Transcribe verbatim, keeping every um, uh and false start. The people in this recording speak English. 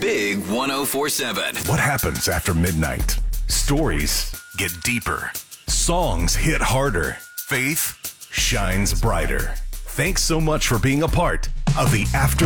Big one oh four seven. What happens after midnight? Stories get deeper. Songs hit harder. Faith shines brighter. Thanks so much for being a part of the After